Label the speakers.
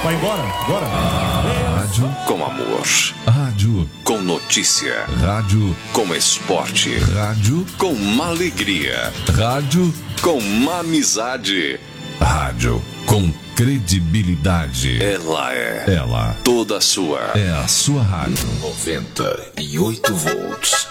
Speaker 1: Vai embora, agora.
Speaker 2: Rádio
Speaker 3: Com amor.
Speaker 2: Rádio
Speaker 3: Com notícia.
Speaker 2: Rádio
Speaker 3: Com esporte.
Speaker 2: Rádio
Speaker 3: Com uma alegria.
Speaker 2: Rádio
Speaker 3: Com uma amizade.
Speaker 2: Rádio com credibilidade.
Speaker 3: Ela
Speaker 2: Ela
Speaker 3: toda sua.
Speaker 2: é a sua rádio.
Speaker 3: 98 volts.